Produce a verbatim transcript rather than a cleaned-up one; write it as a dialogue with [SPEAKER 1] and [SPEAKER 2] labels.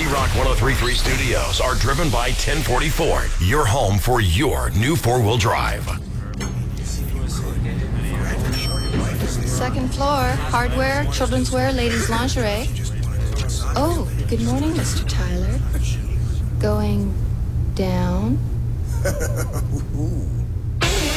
[SPEAKER 1] Rock ten thirty-three studios are driven by ten forty Ford, your home for your new four-wheel drive.
[SPEAKER 2] Second floor, hardware, children's wear, ladies' lingerie. Oh, good morning, Mister Tyler. Going down?